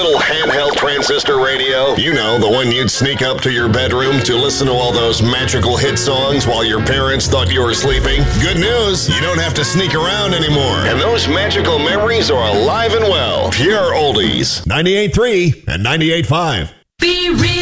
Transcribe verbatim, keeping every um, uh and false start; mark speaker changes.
Speaker 1: little handheld transistor radio. You know, the one you'd sneak up to your bedroom to listen to all those magical hit songs while your parents thought you were sleeping. Good news, you don't have to sneak around anymore. And those magical memories are alive and well. Pure oldies. ninety-eight point three and ninety-eight point five.
Speaker 2: Be real.